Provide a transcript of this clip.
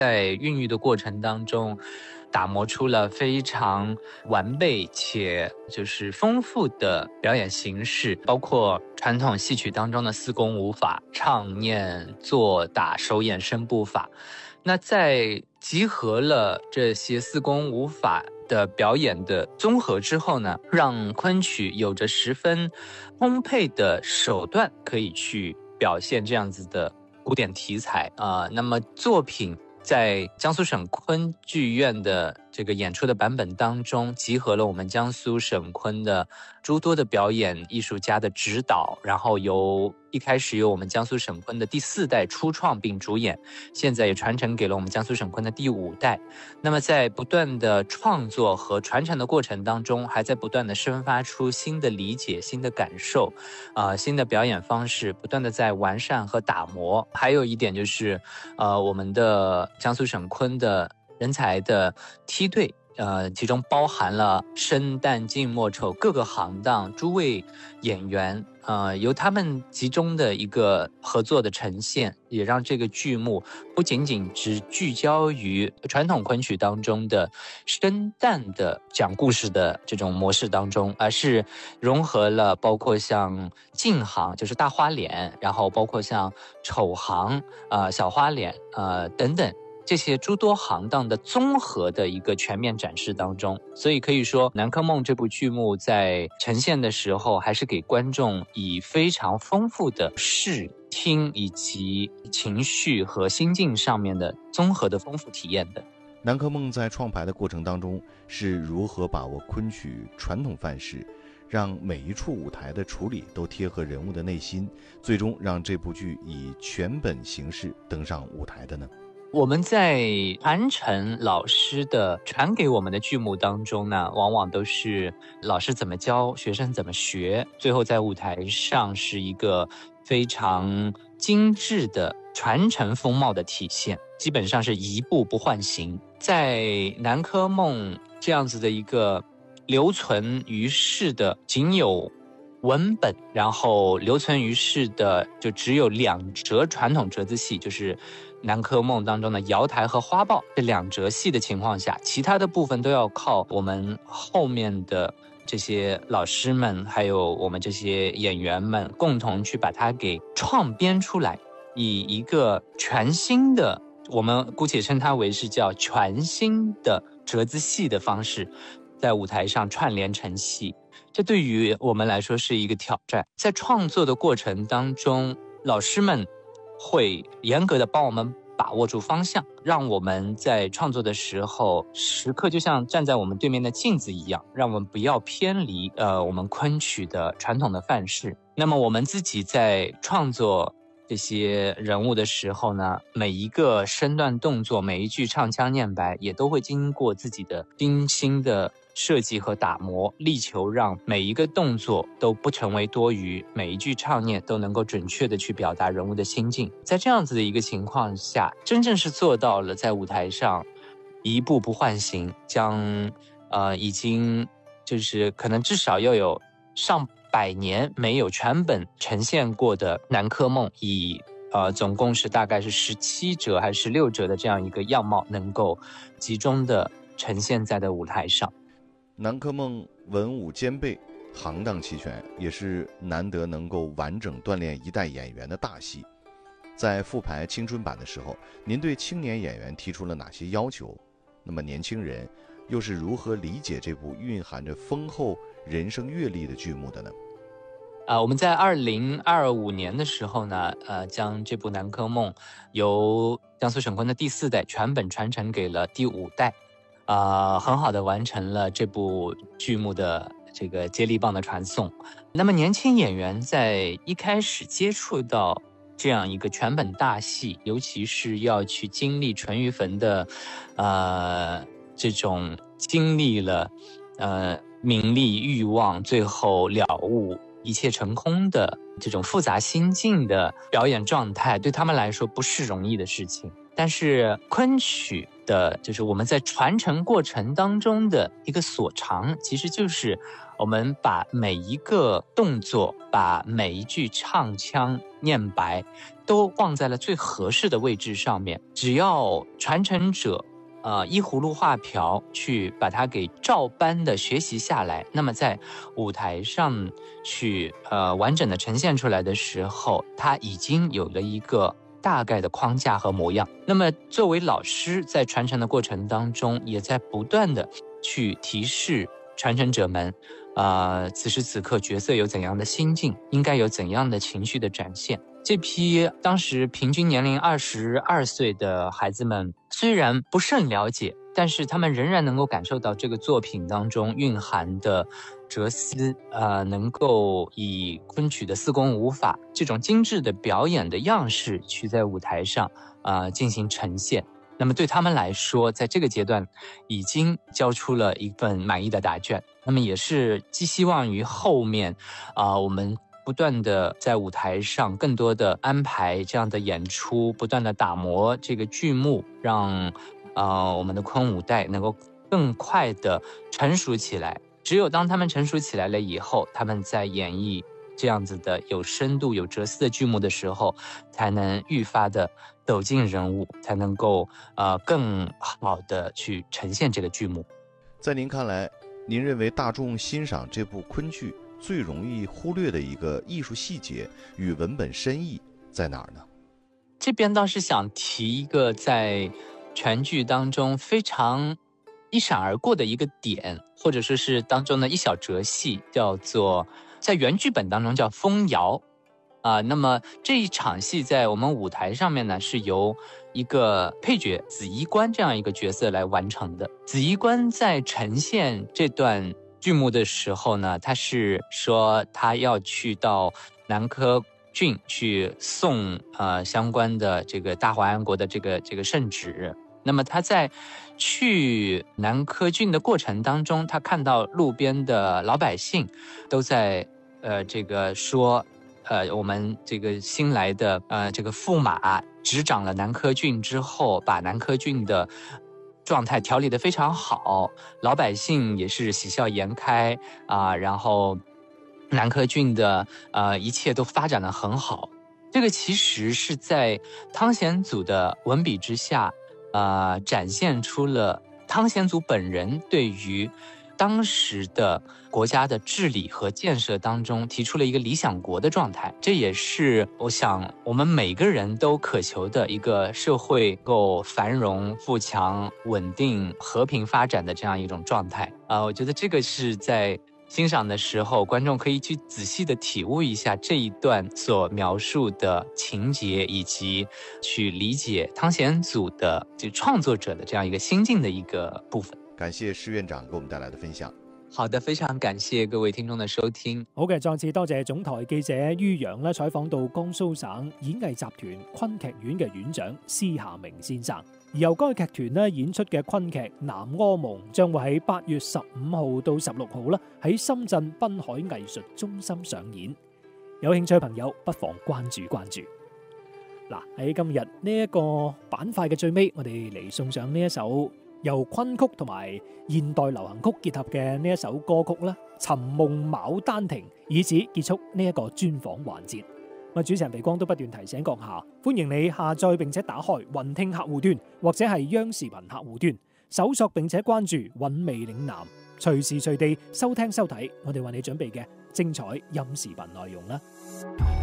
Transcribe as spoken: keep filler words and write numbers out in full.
在孕育的过程当中，打磨出了非常完备且就是丰富的表演形式，包括传统戏曲当中的四功五法，唱念做打手眼身步法。那在集合了这些四功五法的表演的综合之后呢，让昆曲有着十分充沛的手段可以去表现这样子的古典题材啊、呃。那么作品在江苏省昆剧院的这个演出的版本当中，集合了我们江苏省昆的诸多的表演艺术家的指导，然后由一开始由我们江苏省昆的第四代初创并主演，现在也传承给了我们江苏省昆的第五代。那么在不断的创作和传承的过程当中，还在不断的生发出新的理解、新的感受，呃，新的表演方式，不断的在完善和打磨。还有一点就是，呃，我们的江苏省昆的人才的梯队，呃，其中包含了生旦净末丑各个行当诸位演员，呃，由他们集中的一个合作的呈现，也让这个剧目不仅仅只聚焦于传统昆曲当中的生旦的讲故事的这种模式当中，而是融合了包括像净行，就是大花脸，然后包括像丑行、呃小花脸，呃等等。这些诸多行当的综合的一个全面展示当中，所以可以说《南柯梦》这部剧目在呈现的时候，还是给观众以非常丰富的视听以及情绪和心境上面的综合的丰富体验的。 南柯梦在创排的过程当中是如何把握昆曲传统范式，让每一处舞台的处理都贴合人物的内心，最终让这部剧以全本形式登上舞台的呢？ 我们在传承老师的传给我们的剧目当中呢，往往都是老师怎么教，学生怎么学，最后在舞台上是一个非常精致的传承风貌的体现，基本上是一步不换形。在南柯梦这样子的一个留存于世的仅有文本，然后留存于世的就只有两折传统折子戏，就是南柯梦当中的瑶台和花豹这两折戏的情况下，其他的部分都要靠我们后面的这些老师们还有我们这些演员们共同去把它给创编出来，以一个全新的，我们姑且称它为是叫全新的折子戏的方式在舞台上串联成戏。这对于我们来说是一个挑战。在创作的过程当中，老师们会严格的帮我们把握住方向，让我们在创作的时候时刻就像站在我们对面的镜子一样，让我们不要偏离呃我们昆曲的传统的范式。那么我们自己在创作这些人物的时候呢，每一个身段动作，每一句唱腔念白也都会经过自己的精心的设计和打磨，力求让每一个动作都不成为多余，每一句唱念都能够准确的去表达人物的心境。在这样子的一个情况下，真正是做到了在舞台上一步不换形，将呃已经就是可能至少要有上百年没有全本呈现过的南柯梦，以呃总共是大概是十七折还是十六折的这样一个样貌，能够集中的呈现在的舞台上。 南柯梦文武兼备，行当齐全，也是难得能够完整锻炼一代演员的大戏。在复排青春版的时候，您对青年演员提出了哪些要求？那么年轻人又是如何理解这部蕴含着丰厚人生阅历的剧目的呢？ 啊、呃，我们在二零二五年的时候呢，呃，将这部南柯梦由江苏省昆的第四代全本传承给了第五代。呃，很好的完成了这部剧目的这个接力棒的传送。那么年轻演员在一开始接触到这样一个全本大戏，尤其是要去经历淳于棼的呃这种经历了呃名利欲望最后了悟一切成空的这种复杂心境的表演状态，对他们来说不是容易的事情。但是昆曲的就是我们在传承过程当中的一个所长，其实就是我们把每一个动作，把每一句唱腔念白都放在了最合适的位置上面，只要传承者呃，依葫芦画瓢去把它给照搬的学习下来，那么在舞台上去呃完整的呈现出来的时候，它已经有了一个大概的框架和模样。那么作为老师，在传承的过程当中，也在不断的去提示传承者们，呃，此时此刻角色有怎样的心境，应该有怎样的情绪的展现。这批当时平均年龄二十二岁的孩子们，虽然不甚了解，但是他们仍然能够感受到这个作品当中蕴含的哲思，呃，能够以昆曲的四功五法这种精致的表演的样式去在舞台上呃进行呈现。那么对他们来说，在这个阶段已经交出了一份满意的答卷。那么也是寄希望于后面啊、呃，我们不断的在舞台上更多的安排这样的演出，不断的打磨这个剧目，让呃我们的昆舞带能够更快的成熟起来。只有当他们成熟起来了以后，他们在演绎这样子的有深度有哲思的剧目的时候，才能愈发的走进人物，才能够呃更好的去呈现这个剧目。 在您看来，您认为大众欣赏这部昆剧最容易忽略的一个艺术细节与文本深意在哪儿呢？ 这边倒是想提一个在全剧当中非常一闪而过的一个点，或者说是当中的一小折戏，叫做在原剧本当中叫风摇啊、呃。那么这一场戏在我们舞台上面呢，是由一个配角紫衣官这样一个角色来完成的。紫衣官在呈现这段剧目的时候呢，他是说他要去到南柯郡去送呃相关的这个大华安国的这个这个圣旨。那么他在去南柯郡的过程当中，他看到路边的老百姓都在呃这个说呃我们这个新来的呃这个驸马执掌了南柯郡之后，把南柯郡的状态调理得非常好，老百姓也是喜笑颜开啊、呃，然后南柯郡的呃一切都发展得很好。这个其实是在汤显祖的文笔之下，呃，展现出了汤显祖本人对于当时的国家的治理和建设当中提出了一个理想国的状态。这也是我想我们每个人都渴求的一个社会够繁荣、富强、稳定、和平发展的这样一种状态啊、呃，我觉得这个是在欣赏的时候，观众可以去仔细的体悟一下这一段所描述的情节，以及去理解汤显祖的就创作者的這樣一個心境的一個部分。 感謝施院長給我們帶來的分享。 好的，非常感謝各位聽眾的收聽。 好嘅，再次多謝總台記者于洋咧採訪到江蘇省演藝集團昆劇院嘅院長施夏明先生。而由該劇團咧演出嘅昆劇《南柯夢》將會喺八月十五號到十六號啦，喺深圳濱海藝術中心上演。有興趣嘅朋友不妨關注關注。嗱，喺今日呢一個板塊嘅最尾，我哋嚟送上呢一首由昆曲同埋現代流行曲結合嘅呢一首歌曲啦，《尋夢牡丹亭》，以此結束呢一個專訪環節。我主持人鼻光都不斷提醒閣下，歡迎你下載並且打開雲聽客戶端或者係央視頻客戶端，搜索並且關注韻味嶺南，隨時隨地收聽收睇我哋為你準備嘅精彩音視頻內容啦。